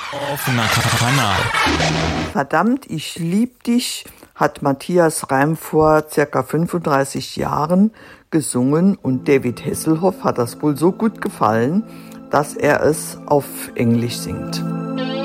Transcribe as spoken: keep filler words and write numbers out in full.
Offener Kanal. Verdammt, ich lieb dich hat Matthias Reim vor circa fünfunddreißig Jahren gesungen und David Hasselhoff hat das wohl so gut gefallen, dass er es auf Englisch singt.